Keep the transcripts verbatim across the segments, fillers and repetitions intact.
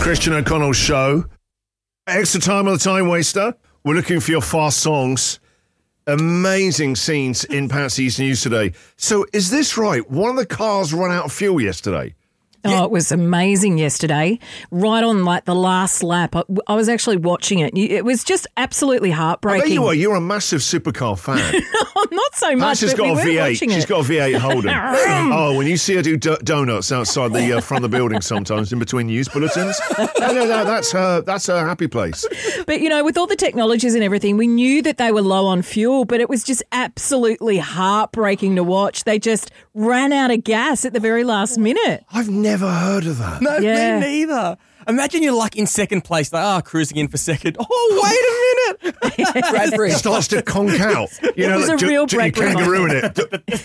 Christian O'Connell Show. Extra time on the Time Waster. We're looking for your fast songs. Amazing scenes in Patsy's News today. So is this right? One of the cars ran out of fuel yesterday. Oh, yeah. It was amazing yesterday. Right on like the last lap. I, I was actually watching it. It was just absolutely heartbreaking. I bet you are. You're a massive supercar fan. I'm not so much. She's got we a V eight. She's it. got a V eight Holden. Oh, when you see her do do- donuts outside the uh, front of the building sometimes in between news bulletins. No, no, no. That's her. That's her happy place. But, you know, with all the technologies and everything, we knew that they were low on fuel, but it was just absolutely heartbreaking to watch. They just ran out of gas at the very last minute. I've never heard of that. No, Yeah. me neither. Imagine you're like in second place, like, oh, cruising in for second. Oh, wait a minute. Bradbury. Starts to conk out. You know, was like, a real you Bradbury kangaroo in moment.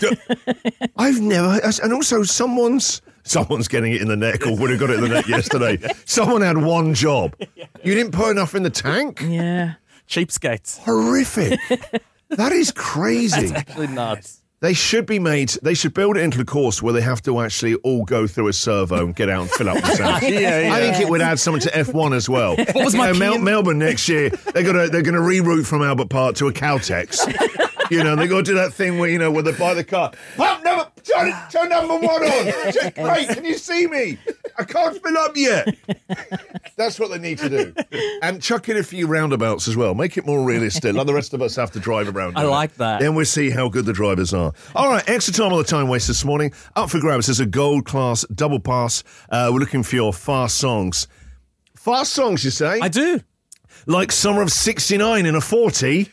it. I've never, and also someone's someone's getting it in the neck or would have got it in the neck yesterday. Someone had one job. You didn't put enough in the tank? Yeah. Cheapskates. Horrific. That is crazy. That's actually nuts. They should be made, they should build it into the course where they have to actually all go through a servo and get out and fill up the tank. Yeah, yeah. I think it would add something to F one as well. What was my Mel- key- Melbourne next year, they're gonna they're gonna reroute from Albert Park to a Caltex. You know, they got to do that thing where, you know, where they buy the car. Pump number, turn, turn number one on. Just, great, can you see me? I can't fill up yet. That's what they need to do. And chuck in a few roundabouts as well. Make it more realistic. Like the rest of us have to drive around. I like that. Then we'll see how good the drivers are. All right, extra time on the Time Waste this morning. Up for grabs is a gold class double pass. Uh, we're looking for your fast songs. Fast songs, you say? I do. Like Summer of sixty-nine in a forty.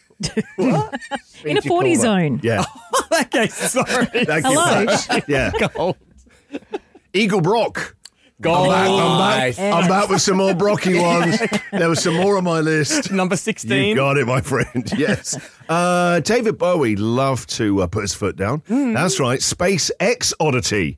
What? In a forty zone. Yeah. Okay, sorry. Thank you. Hello. Flash. Yeah. Gold. Eagle Brock. Gold. I'm back, I'm, back, Nice. I'm back with some more Brocky ones. There was some more on my list. Number You sixteen. got it, my friend. Yes. Uh, David Bowie loved to uh, put his foot down. Mm. That's right. SpaceX Oddity.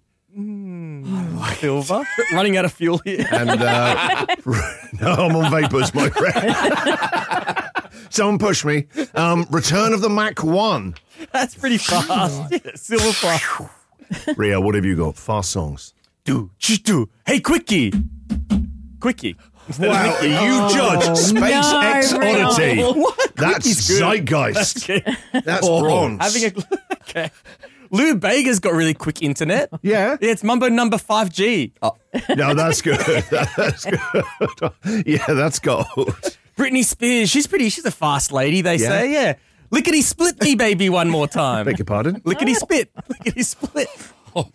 Silver. Running out of fuel here. And uh, no, I'm on vapors, my friend. Someone push me. Um, Return of the Mac one. That's pretty fast. Yeah, silver plus. Ria, what have you got? Fast songs. Do, ch- do. Hey, Quickie. Quickie. Instead of Wow, Nicky. you judge SpaceX no, Ria. Oddity. What? That's Quicky's good. zeitgeist. Okay. That's bronze. Having a okay. Lou Bega's got really quick internet. Yeah. Yeah, it's Mumbo number five G. Oh. No, that's good. That's good. Yeah, that's gold. Britney Spears, she's pretty, she's a fast lady, they Yeah. say, yeah. Lickety split me, baby, one more time. Beg your pardon? Lickety split. Lickety split. Oh.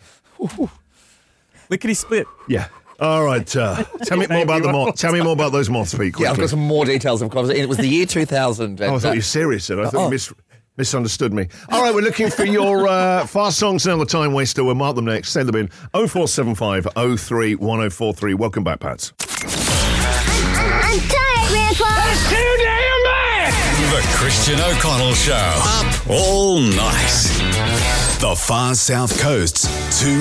Lickety split. Yeah. All right. Uh, tell me more about the moth. Tell me more about those moths, Pete. Yeah, I've quickly. got some more details, of course. It was the year two thousand. Oh, I thought you were serious. Then. I thought you mis- misunderstood me. All right, we're looking for your uh, fast songs now. The Time Waster. We'll mark them next. Send them in. oh four seven five oh three one oh four three. Welcome back, Pats. I'm tired, Grandpa. That's too damn bad! The Christian O'Connell Show. Up all night. The Far South Coast's two